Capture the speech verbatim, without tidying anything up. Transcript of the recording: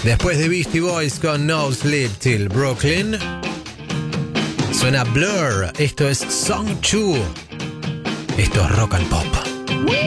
Después de Beastie Boys con No Sleep Till Brooklyn, suena Blur. Esto es Song two. Esto es Rock and Pop.